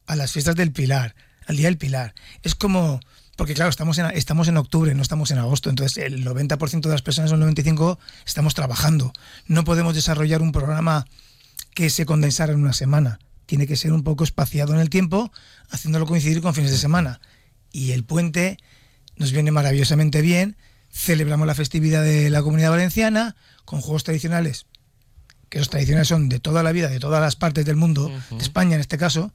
a las fiestas del Pilar, al Día del Pilar. Es como... Porque claro, estamos en octubre, no estamos en agosto, entonces el 90% de las personas, o el 95%, estamos trabajando. No podemos desarrollar un programa que se condensara en una semana. Tiene que ser un poco espaciado en el tiempo, haciéndolo coincidir con fines de semana. Y el puente nos viene maravillosamente bien. Celebramos la festividad de la Comunidad Valenciana con juegos tradicionales, que los tradicionales son de toda la vida, de todas las partes del mundo, de España en este caso,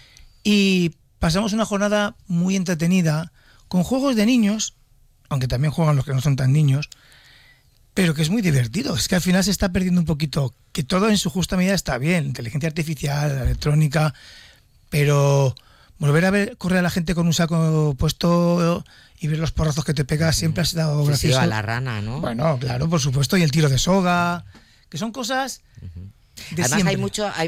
y pasamos una jornada muy entretenida con juegos de niños, aunque también juegan los que no son tan niños, pero que es muy divertido. Es que al final se está perdiendo un poquito, que todo en su justa medida está bien, inteligencia artificial, la electrónica, pero volver a ver correr a la gente con un saco puesto y ver los porrazos que te pega siempre ha sido gracioso. Sí, a la rana, ¿no? Bueno, claro, por supuesto, y el tiro de soga, que son cosas... Además hay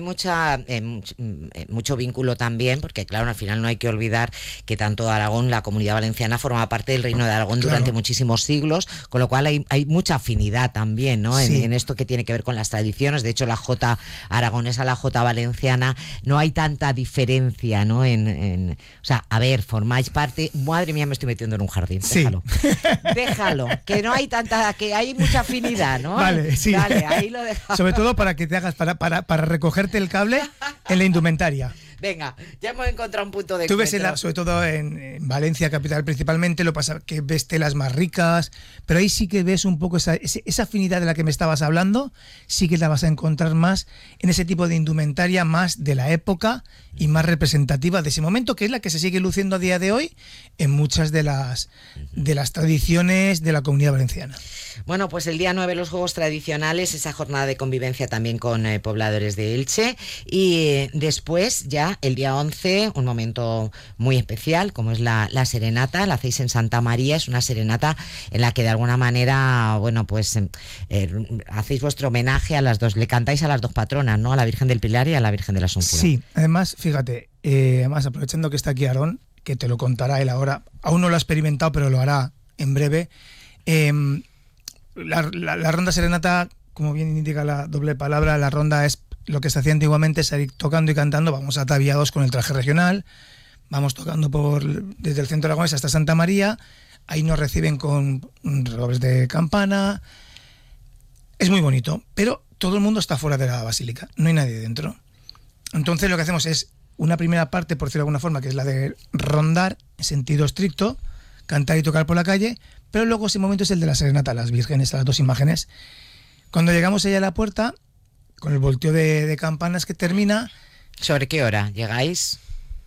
mucho vínculo también, porque claro, al final no hay que olvidar que tanto Aragón, la Comunidad Valenciana, forma parte del Reino de Aragón durante muchísimos siglos, con lo cual hay mucha afinidad también, ¿no? En esto que tiene que ver con las tradiciones. De hecho, la Jota aragonesa, la Jota valenciana, no hay tanta diferencia, ¿no? O sea, a ver, formáis parte... Madre mía, me estoy metiendo en un jardín. Déjalo, que no hay tanta... que hay mucha afinidad, ¿no? Vale, sí. Dale, ahí lo dejamos. Sobre todo para que te hagas para recogerte el cable en la indumentaria. Venga, ya hemos encontrado un punto de encuentro. Tú ves, sobre todo en Valencia capital principalmente, lo pasa que ves telas más ricas, pero ahí sí que ves un poco esa afinidad de la que me estabas hablando, sí que la vas a encontrar más en ese tipo de indumentaria más de la época y más representativa de ese momento, que es la que se sigue luciendo a día de hoy en muchas de las tradiciones de la Comunidad Valenciana. Bueno, pues el día 9 los juegos tradicionales, esa jornada de convivencia también con pobladores de Elche, y después ya el día 11 un momento muy especial como es la serenata, la hacéis en Santa María, es una serenata en la que de alguna manera, bueno, pues hacéis vuestro homenaje a las dos, le cantáis a las dos patronas, ¿no? A la Virgen del Pilar y a la Virgen de la Asunción. Sí, además, fíjate, además aprovechando que está aquí Aarón, que te lo contará él ahora, aún no lo ha experimentado pero lo hará en breve. La ronda serenata, como bien indica la doble palabra, la ronda es lo que se hacía antiguamente, salir tocando y cantando, vamos ataviados con el traje regional, vamos tocando desde el centro aragonés hasta Santa María, ahí nos reciben con redobles de campana, es muy bonito, pero todo el mundo está fuera de la basílica, no hay nadie dentro. Entonces lo que hacemos es una primera parte, por decirlo de alguna forma, que es la de rondar en sentido estricto, cantar y tocar por la calle, pero luego ese momento es el de la serenata, las vírgenes, a las dos imágenes. Cuando llegamos allá a la puerta, con el volteo de campanas que termina... ¿Sobre qué hora llegáis?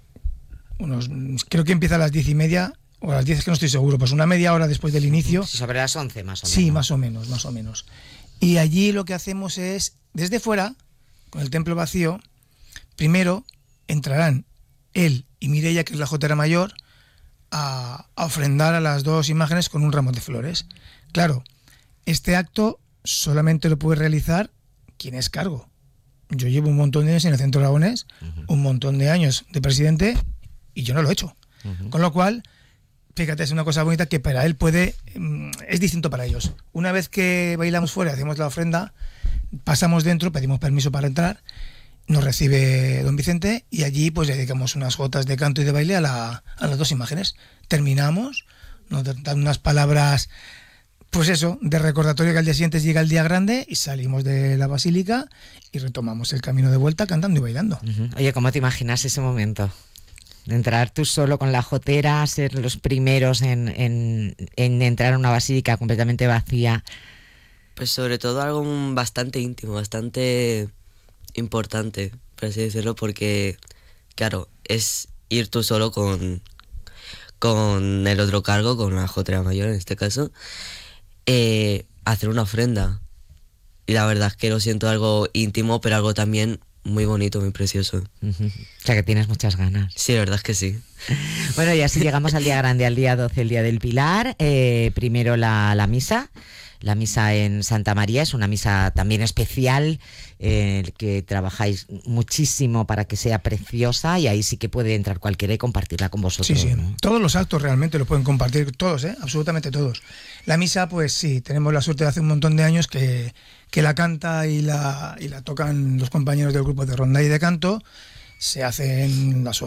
Creo que empieza a las 10:30, o a las 10 que no estoy seguro, pues una media hora después del inicio. Sobre las 11 más o menos. Sí, más o menos. Y allí lo que hacemos es, desde fuera, con el templo vacío, primero entrarán él y Mireia, que es la jotera mayor, a ofrendar a las dos imágenes con un ramo de flores. Claro, este acto solamente lo puede realizar quien es cargo. Yo llevo un montón de años en el centro aragonés, un montón de años de presidente, y yo no lo he hecho. Con lo cual, fíjate, es una cosa bonita que para él es distinto para ellos. Una vez que bailamos fuera, hacemos la ofrenda, pasamos dentro, pedimos permiso para entrar, nos recibe don Vicente y allí pues le dedicamos unas gotas de canto y de baile a las dos imágenes. Terminamos, nos dan unas palabras, pues eso, de recordatorio que al día siguiente llega el día grande y salimos de la basílica y retomamos el camino de vuelta cantando y bailando. Oye, ¿cómo te imaginas ese momento? De entrar tú solo con la jotera, ser los primeros en entrar a una basílica completamente vacía. Pues sobre todo algo bastante íntimo, bastante importante, por así decirlo, porque, claro, es ir tú solo con el otro cargo, con la jotera mayor en este caso, hacer una ofrenda. Y la verdad es que lo siento algo íntimo, pero algo también muy bonito, muy precioso. O sea que tienes muchas ganas. Sí, la verdad es que sí. Bueno, y así llegamos al día grande, al día 12, el día del Pilar. Primero la misa. La misa en Santa María es una misa también especial, que trabajáis muchísimo para que sea preciosa, y ahí sí que puede entrar cualquiera y compartirla con vosotros. Sí, ¿no? Todos los actos realmente los pueden compartir, todos, absolutamente todos. La misa, pues sí, tenemos la suerte de hace un montón de años que la canta y la tocan los compañeros del grupo de ronda y de canto. Se hacen las